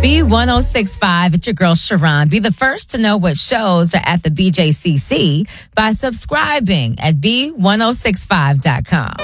B1065, it's your girl Sharon. Be the first to know what shows are at the BJCC by subscribing at B1065.com.